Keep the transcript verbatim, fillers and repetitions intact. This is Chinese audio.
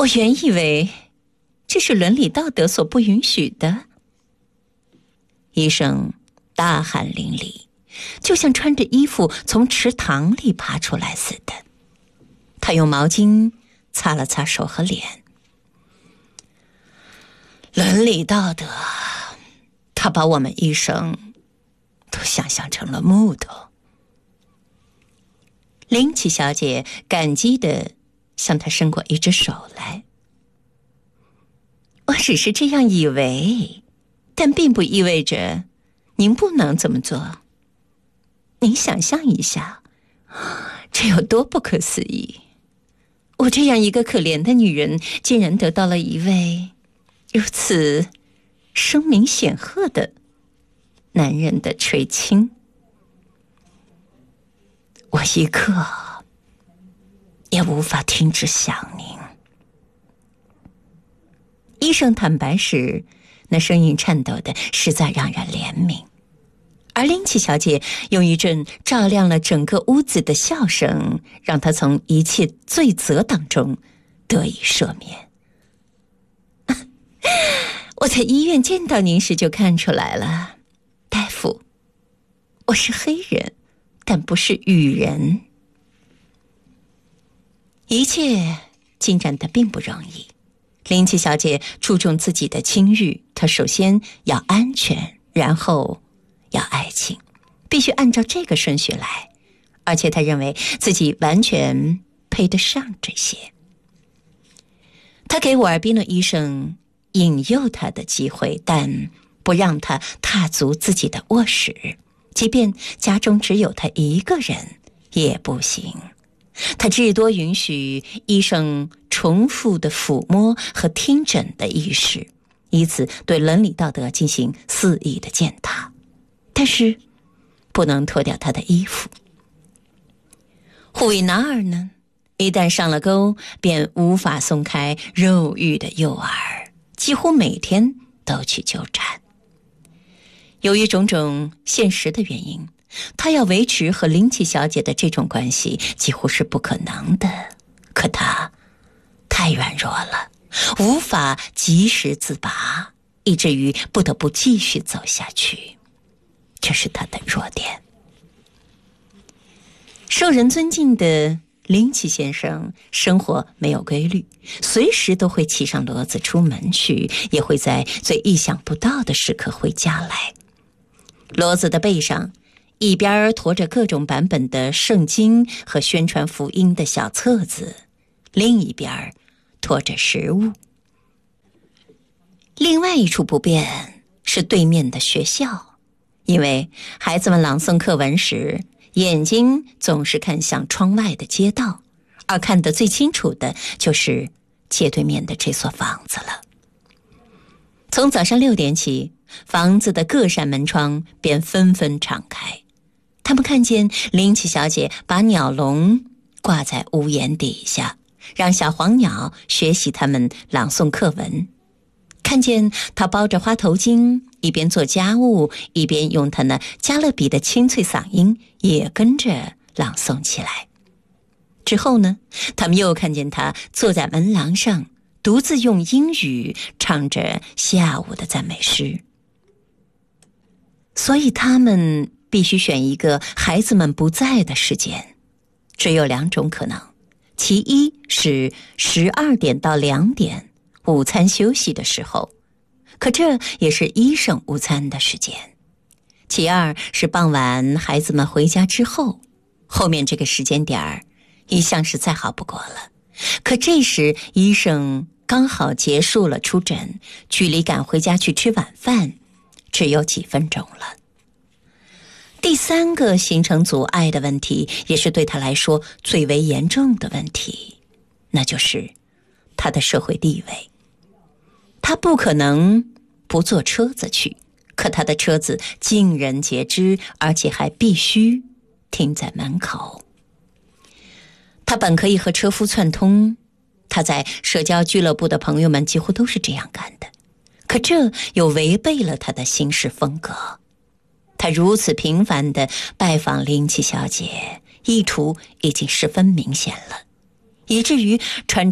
我原以为这是伦理道德所不允许的。医生大汗淋漓，就像穿着衣服从池塘里爬出来似的。他用毛巾擦了擦手和脸。伦理道德，他把我们医生都想象成了木头。林奇小姐感激地向他伸过一只手来。我只是这样以为，但并不意味着您不能这么做。您想象一下，这有多不可思议！我这样一个可怜的女人，竟然得到了一位如此声名显赫的男人的垂青。我一刻也无法停止想您。医生坦白时，那声音颤抖的实在让人怜悯。而林奇小姐用一阵照亮了整个屋子的笑声，让她从一切罪责当中得以赦免。我在医院见到您时就看出来了，大夫，我是黑人，但不是雨人。一切进展得并不容易。林奇小姐注重自己的清誉，她首先要安全，然后要爱情，必须按照这个顺序来，而且她认为自己完全配得上这些。她给沃尔宾诺医生引诱他的机会，但不让他踏足自己的卧室，即便家中只有他一个人也不行。他至多允许医生重复的抚摸和听诊的仪式，以此对伦理道德进行肆意的践踏，但是不能脱掉他的衣服。胡维纳尔呢，一旦上了钩，便无法松开肉欲的诱饵，几乎每天都去纠缠。由于种种现实的原因，他要维持和林奇小姐的这种关系几乎是不可能的。可他太软弱了，无法及时自拔，以至于不得不继续走下去。这是他的弱点。受人尊敬的林奇先生生活没有规律，随时都会骑上骡子出门去，也会在最意想不到的时刻回家来。骡子的背上一边驮着各种版本的圣经和宣传福音的小册子，另一边驮着食物。另外一处不便是对面的学校，因为孩子们朗诵课文时，眼睛总是看向窗外的街道，而看得最清楚的就是街对面的这所房子了。从早上六点起，房子的各扇门窗便纷纷敞开。他们看见林奇小姐把鸟笼挂在屋檐底下，让小黄鸟学习他们朗诵课文。看见她包着花头巾，一边做家务，一边用她那加勒比的清脆嗓音也跟着朗诵起来。之后呢，他们又看见她坐在门廊上，独自用英语唱着下午的赞美诗。所以他们必须选一个孩子们不在的时间，只有两种可能，其一是十二点到两点，午餐休息的时候，可这也是医生午餐的时间；其二是傍晚孩子们回家之后，后面这个时间点儿一向是再好不过了。可这时医生刚好结束了出诊，距离赶回家去吃晚饭只有几分钟了。第三个形成阻碍的问题，也是对他来说最为严重的问题，那就是他的社会地位。他不可能不坐车子去，可他的车子尽人皆知，而且还必须停在门口。他本可以和车夫串通，他在社交俱乐部的朋友们几乎都是这样干的，可这又违背了他的行事风格。他如此频繁地拜访林奇小姐，意图已经十分明显了，以至于穿